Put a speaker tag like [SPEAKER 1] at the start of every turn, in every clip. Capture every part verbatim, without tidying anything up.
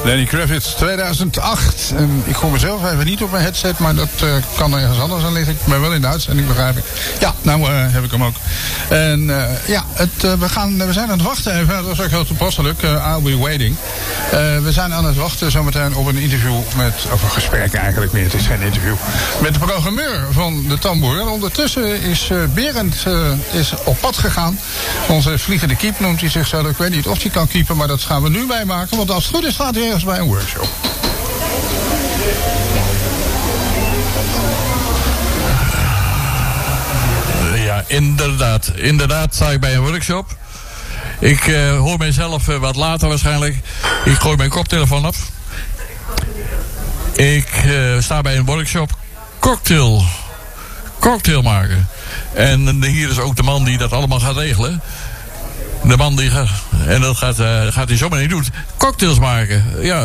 [SPEAKER 1] Lenny Kravitz, tweeduizend acht. En ik hoor mezelf even niet op mijn headset, maar dat uh, kan ergens anders aan liggen. Ik ben wel in de uitzending, begrijp ik. Ja, nou uh, heb ik hem ook. En uh, ja, het, uh, we, gaan, we zijn aan het wachten even. Dat is ook heel toepasselijk. Uh, I'll be waiting. Uh, we zijn aan het wachten zometeen op een interview met, of een gesprek eigenlijk meer. Het is geen interview. Met de programmeur van de Tamboer. En ondertussen is uh, Berend uh, is op pad gegaan. Onze vliegende keep noemt hij zich zo. Ik weet niet of hij kan keepen, maar dat gaan we nu bijmaken. Want als het goed is, staat hij ergens bij een workshop.
[SPEAKER 2] Ja, inderdaad. Inderdaad sta ik bij een workshop. Ik uh, hoor mijzelf uh, wat later waarschijnlijk. Ik gooi mijn koptelefoon af. Ik uh, sta bij een workshop cocktail. Cocktail maken. En hier is ook de man die dat allemaal gaat regelen. De man die gaat... En dat gaat, uh, gaat hij zomaar niet doen. Cocktails maken. Ja.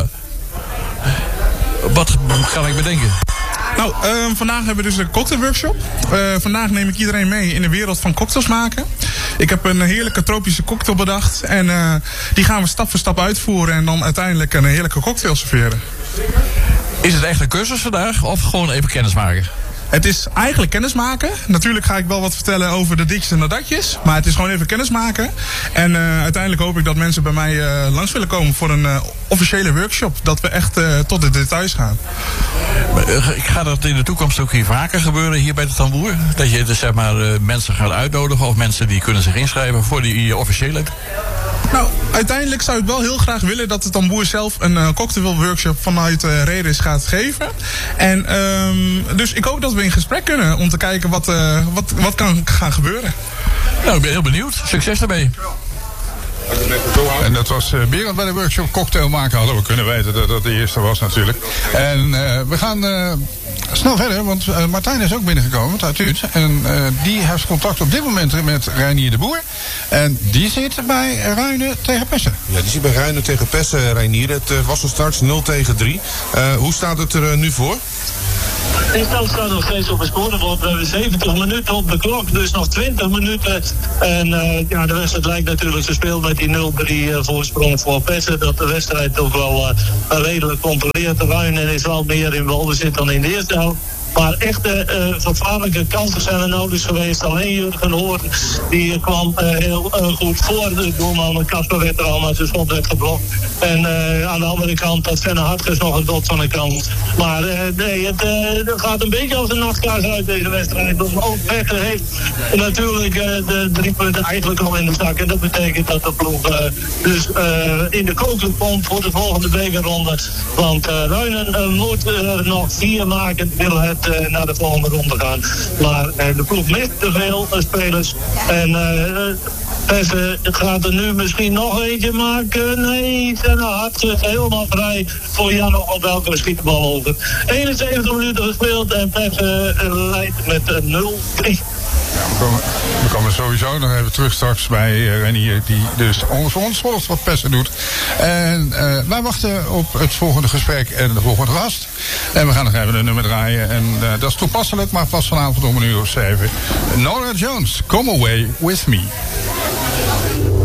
[SPEAKER 2] Wat kan ik bedenken?
[SPEAKER 3] Nou, uh, vandaag hebben we dus een cocktailworkshop. Uh, vandaag neem ik iedereen mee in de wereld van cocktails maken. Ik heb een heerlijke tropische cocktail bedacht. En uh, die gaan we stap voor stap uitvoeren. En dan uiteindelijk een heerlijke cocktail serveren.
[SPEAKER 2] Is het echt een cursus vandaag? Of gewoon even kennis maken?
[SPEAKER 3] Het is eigenlijk kennismaken. Natuurlijk ga ik wel wat vertellen over de ditjes en de datjes. Maar het is gewoon even kennismaken. En uh, uiteindelijk hoop ik dat mensen bij mij uh, langs willen komen voor een uh, officiële workshop. Dat we echt uh, tot de details gaan.
[SPEAKER 2] Ik ga dat in de toekomst ook hier vaker gebeuren, hier bij de Tamboer? Dat je dus, zeg maar, uh, mensen gaat uitnodigen of mensen die kunnen zich inschrijven voor die uh, officiële?
[SPEAKER 3] Nou, uiteindelijk zou ik wel heel graag willen dat de Tamboer zelf een uh, cocktailworkshop vanuit uh, Redis gaat geven. En um, dus ik hoop dat we in gesprek kunnen om te kijken wat, uh, wat, wat kan gaan gebeuren.
[SPEAKER 2] Nou, ik ben heel benieuwd. Succes daarmee.
[SPEAKER 1] En dat was uh, Berend bij de workshop cocktail maken. Hadden we kunnen weten dat dat de eerste was natuurlijk. En uh, we gaan uh, snel verder, want uh, Martijn is ook binnengekomen uit Utrecht. En uh, die heeft contact op dit moment met Reinier de Boer. En die zit bij Ruinen tegen Pessen.
[SPEAKER 4] Ja, die zit bij Ruinen tegen Pessen, Reinier. Het uh, was er straks nul tegen drie. Uh, hoe staat het er uh, nu voor?
[SPEAKER 5] De stand staat nog steeds op het scorebord. We hebben zeventig minuten op de klok, dus nog twintig minuten. En uh, ja, de wedstrijd lijkt natuurlijk gespeeld met die nul drie uh, voorsprong voor Pessen. Dat de wedstrijd toch wel uh, redelijk controleert. De Ruinen is wel meer in balbezit dan in de eerste helft. Maar echte uh, vervaarlijke kansen zijn er nodig geweest. Alleen Jurgen Hoorn, die kwam uh, heel uh, goed voor. De doelman Kasper werd er al, maar zijn schot werd geblokt. En uh, aan de andere kant had Fenne Hartges nog een dot van de kant. Maar uh, nee, het, uh, het gaat een beetje als een nachtkaars uit deze wedstrijd. Dus ook Becker heeft natuurlijk uh, de drie punten eigenlijk al in de zak. En dat betekent dat de ploeg uh, dus uh, in de koker komt voor de volgende bekerronde. Want uh, Ruinen uh, moet er nog vier maken, wil het Uh, naar de volgende ronde gaan. Maar uh, de ploeg mist te veel uh, spelers. En uh, Pessen gaat er nu misschien nog eentje maken. Nee, zijn hart is helemaal vrij voor Jan op welke schiet de bal over. eenenzeventig minuten gespeeld en Pessen uh, leidt met uh, nul drie.
[SPEAKER 1] Ja, we, komen, we komen sowieso nog even terug straks bij uh, Renier, die dus ons, ons volgt wat Pessen doet. En uh, wij wachten op het volgende gesprek en de volgende gast. En we gaan nog even een nummer draaien. En uh, dat is toepasselijk, maar pas vanavond om een uur of zeven. Norah Jones, Come Away With Me.